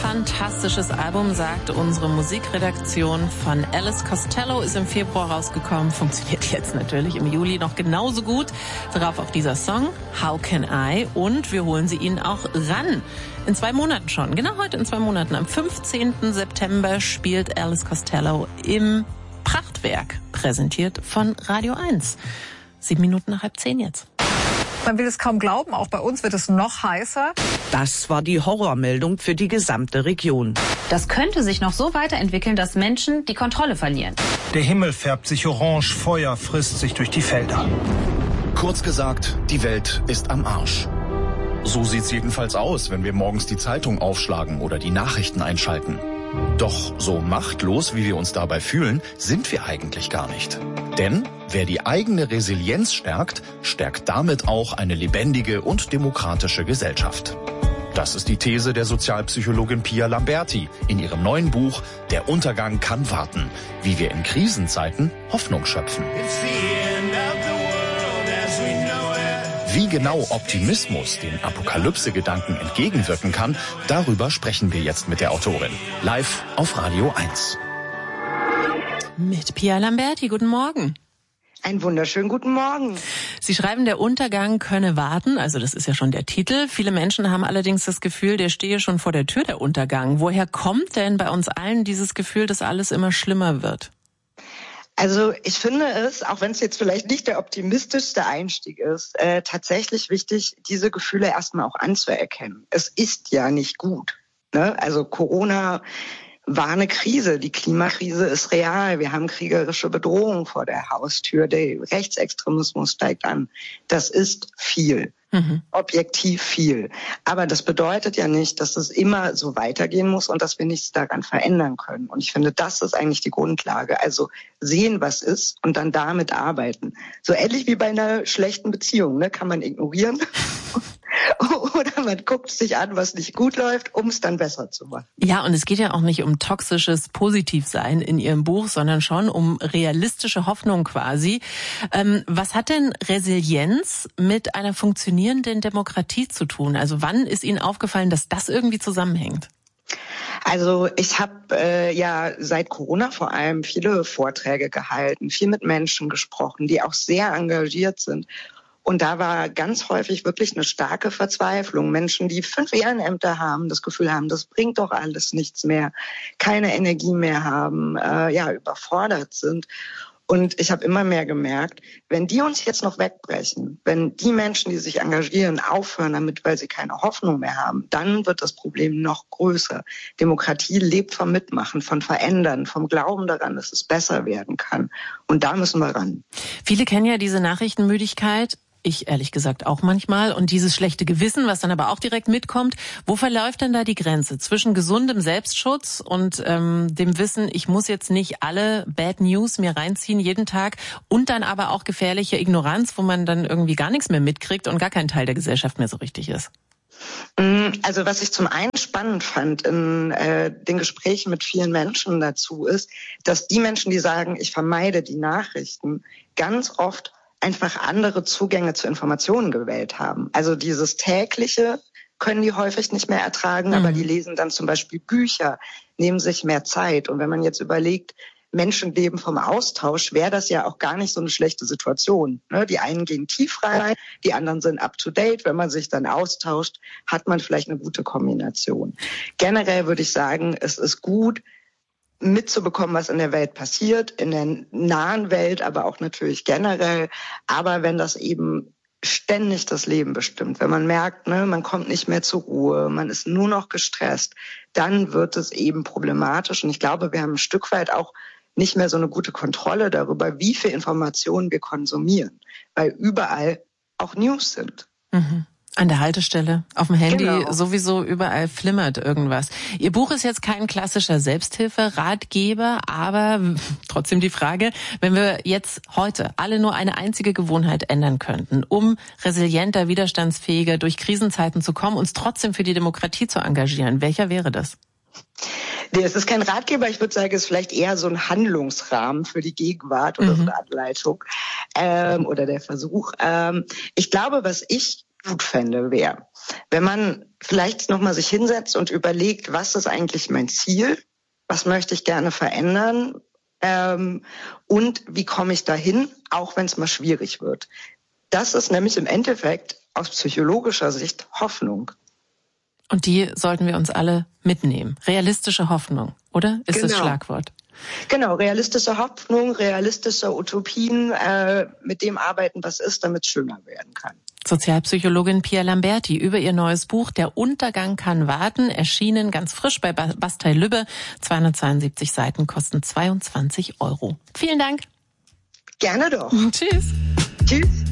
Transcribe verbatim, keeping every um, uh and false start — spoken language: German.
fantastisches Album, sagt unsere Musikredaktion. Von Elvis Costello, ist im Februar rausgekommen, funktioniert jetzt natürlich im Juli noch genauso gut. Darauf auch dieser Song, How Can I? Und wir holen sie Ihnen auch ran. In zwei Monaten schon, genau heute in zwei Monaten, am fünfzehnten September spielt Elvis Costello im Prachtwerk, präsentiert von Radio eins. Sieben Minuten nach halb zehn jetzt. Man will es kaum glauben, auch bei uns wird es noch heißer. Das war die Horrormeldung für die gesamte Region. Das könnte sich noch so weiterentwickeln, dass Menschen die Kontrolle verlieren. Der Himmel färbt sich orange, Feuer frisst sich durch die Felder. Kurz gesagt, die Welt ist am Arsch. So sieht's jedenfalls aus, wenn wir morgens die Zeitung aufschlagen oder die Nachrichten einschalten. Doch so machtlos, wie wir uns dabei fühlen, sind wir eigentlich gar nicht. Denn wer die eigene Resilienz stärkt, stärkt damit auch eine lebendige und demokratische Gesellschaft. Das ist die These der Sozialpsychologin Pia Lamberti in ihrem neuen Buch Der Untergang kann warten, wie wir in Krisenzeiten Hoffnung schöpfen. Wie genau Optimismus den Apokalypse-Gedanken entgegenwirken kann, darüber sprechen wir jetzt mit der Autorin. Live auf Radio eins. Mit Pia Lamberti, guten Morgen. Einen wunderschönen guten Morgen. Sie schreiben, der Untergang könne warten, also das ist ja schon der Titel. Viele Menschen haben allerdings das Gefühl, der stehe schon vor der Tür, der Untergang. Woher kommt denn bei uns allen dieses Gefühl, dass alles immer schlimmer wird? Also ich finde es, auch wenn es jetzt vielleicht nicht der optimistischste Einstieg ist, äh, tatsächlich wichtig, diese Gefühle erstmal auch anzuerkennen. Es ist ja nicht gut, ne? Also Corona war eine Krise. Die Klimakrise ist real. Wir haben kriegerische Bedrohungen vor der Haustür. Der Rechtsextremismus steigt an. Das ist viel. Mhm. Objektiv viel. Aber das bedeutet ja nicht, dass es immer so weitergehen muss und dass wir nichts daran verändern können. Und ich finde, das ist eigentlich die Grundlage. Also sehen, was ist und dann damit arbeiten. So ähnlich wie bei einer schlechten Beziehung, ne? Kann man ignorieren. Oder man guckt sich an, was nicht gut läuft, um es dann besser zu machen. Ja, und es geht ja auch nicht um toxisches Positivsein in Ihrem Buch, sondern schon um realistische Hoffnung quasi. Ähm, was hat denn Resilienz mit einer funktionierenden Demokratie zu tun? Also wann ist Ihnen aufgefallen, dass das irgendwie zusammenhängt? Also ich habe äh, ja seit Corona vor allem viele Vorträge gehalten, viel mit Menschen gesprochen, die auch sehr engagiert sind. Und da war ganz häufig wirklich eine starke Verzweiflung. Menschen, die fünf Ehrenämter haben, das Gefühl haben, das bringt doch alles nichts mehr, keine Energie mehr haben, äh, ja, überfordert sind. Und ich habe immer mehr gemerkt, wenn die uns jetzt noch wegbrechen, wenn die Menschen, die sich engagieren, aufhören damit, weil sie keine Hoffnung mehr haben, dann wird das Problem noch größer. Demokratie lebt vom Mitmachen, von Verändern, vom Glauben daran, dass es besser werden kann. Und da müssen wir ran. Viele kennen ja diese Nachrichtenmüdigkeit. Ich ehrlich gesagt auch manchmal. Und dieses schlechte Gewissen, was dann aber auch direkt mitkommt. Wo verläuft denn da die Grenze zwischen gesundem Selbstschutz und ähm, dem Wissen, ich muss jetzt nicht alle Bad News mir reinziehen jeden Tag und dann aber auch gefährliche Ignoranz, wo man dann irgendwie gar nichts mehr mitkriegt und gar kein Teil der Gesellschaft mehr so richtig ist? Also was ich zum einen spannend fand in äh, den Gesprächen mit vielen Menschen dazu ist, dass die Menschen, die sagen, ich vermeide die Nachrichten, ganz oft einfach andere Zugänge zu Informationen gewählt haben. Also dieses tägliche können die häufig nicht mehr ertragen, mhm. aber die lesen dann zum Beispiel Bücher, nehmen sich mehr Zeit. Und wenn man jetzt überlegt, Menschen leben vom Austausch, wäre das ja auch gar nicht so eine schlechte Situation. Ne? Die einen gehen tief rein, die anderen sind up to date. Wenn man sich dann austauscht, hat man vielleicht eine gute Kombination. Generell würde ich sagen, es ist gut, mitzubekommen, was in der Welt passiert, in der nahen Welt, aber auch natürlich generell. Aber wenn das eben ständig das Leben bestimmt, wenn man merkt, ne, man kommt nicht mehr zur Ruhe, man ist nur noch gestresst, dann wird es eben problematisch. Und ich glaube, wir haben ein Stück weit auch nicht mehr so eine gute Kontrolle darüber, wie viel Informationen wir konsumieren, weil überall auch News sind. Mhm. An der Haltestelle, auf dem Handy, genau. Sowieso überall flimmert irgendwas. Ihr Buch ist jetzt kein klassischer Selbsthilfe-Ratgeber, aber trotzdem die Frage, wenn wir jetzt heute alle nur eine einzige Gewohnheit ändern könnten, um resilienter, widerstandsfähiger durch Krisenzeiten zu kommen, uns trotzdem für die Demokratie zu engagieren, welcher wäre das? Nee, es ist kein Ratgeber, ich würde sagen, es ist vielleicht eher so ein Handlungsrahmen für die Gegenwart oder mhm. so eine Anleitung ähm, oder der Versuch. Ähm, ich glaube, was ich gut fände, wäre, wenn man vielleicht nochmal sich hinsetzt und überlegt, was ist eigentlich mein Ziel, was möchte ich gerne verändern ähm, und wie komme ich dahin, auch wenn es mal schwierig wird. Das ist nämlich im Endeffekt aus psychologischer Sicht Hoffnung. Und die sollten wir uns alle mitnehmen. Realistische Hoffnung, oder? Ist Genau. das Schlagwort. Genau, realistische Hoffnung, realistische Utopien, äh, mit dem arbeiten, was ist, damit es schöner werden kann. Sozialpsychologin Pia Lamberti über ihr neues Buch Der Untergang kann warten, erschienen ganz frisch bei Bastei Lübbe. zweihundertzweiundsiebzig Seiten, kosten zweiundzwanzig Euro. Vielen Dank. Gerne doch. Tschüss. Tschüss.